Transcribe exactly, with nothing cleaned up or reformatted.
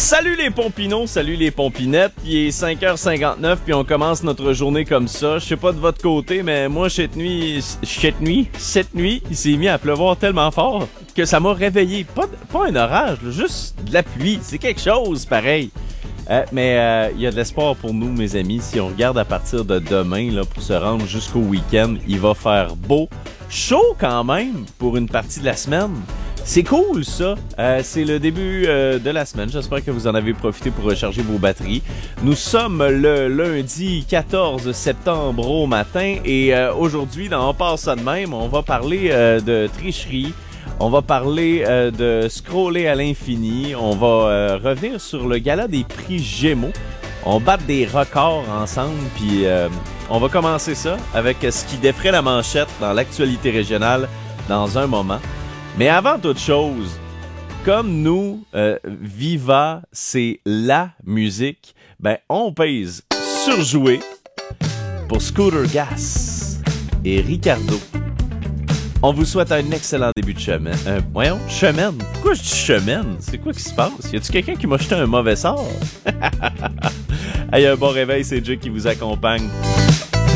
Salut les pompinots, salut les pompinettes, il est cinq heures cinquante-neuf puis on commence notre journée comme ça. Je sais pas de votre côté, mais moi cette nuit, cette nuit, cette nuit, il s'est mis à pleuvoir tellement fort que ça m'a réveillé. Pas, pas un orage, là, juste de la pluie, c'est quelque chose pareil. Euh, mais il euh, y a de l'espoir pour nous, mes amis. Si on regarde à partir de demain là, pour se rendre jusqu'au week-end, il va faire beau, chaud quand même pour une partie de la semaine. C'est cool, ça. Euh, c'est le début euh, de la semaine. J'espère que vous en avez profité pour recharger vos batteries. Nous sommes le lundi quatorze septembre au matin et euh, aujourd'hui, dans On passe ça de même, on va parler euh, de tricherie. On va parler euh, de scroller à l'infini. On va euh, revenir sur le gala des prix Gémeaux. On bat des records ensemble, puis euh, on va commencer ça avec ce qui défraie la manchette dans l'actualité régionale dans un moment. Mais avant toute chose, comme nous, euh, Viva, c'est la musique, ben on pèse sur jouer pour Scooter Gas et Ricardo. On vous souhaite un excellent début de semaine. Euh, voyons, semaine. Pourquoi je dis semaine? C'est quoi qui se passe? Y a-tu quelqu'un qui m'a jeté un mauvais sort? Hey, un bon réveil, c'est Jay qui vous accompagne.